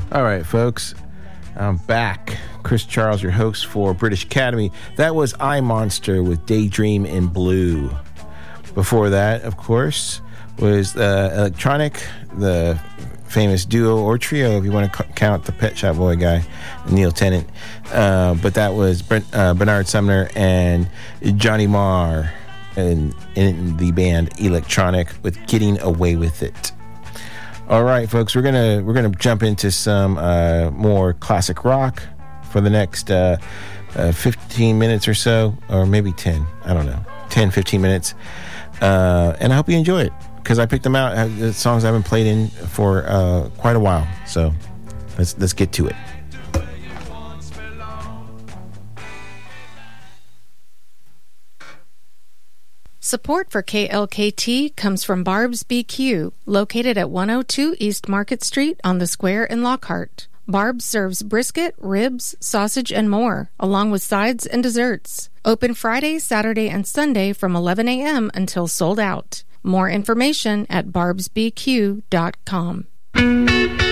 All right, folks, I'm back. Chris Charles, your host for British Academy. That was I Monster with Daydream in Blue. Before that, of course, was Electronic, the famous duo or trio, if you want to count the Pet Shop Boy guy, Neil Tennant. But that was Bernard Sumner and Johnny Marr in the band Electronic with Getting Away With It. All right, folks, we're gonna jump into some more classic rock for the next 15 minutes or so, or maybe 10. I don't know, 10, 15 minutes. And I hope you enjoy it, because I picked them out. The songs I haven't played in for quite a while. So let's get to it. Support for KLKT comes from Barb's BQ, located at 102 East Market Street on the Square in Lockhart. Barb's serves brisket, ribs, sausage, and more, along with sides and desserts. Open Friday, Saturday, and Sunday from 11 a.m. until sold out. More information at barbsbq.com.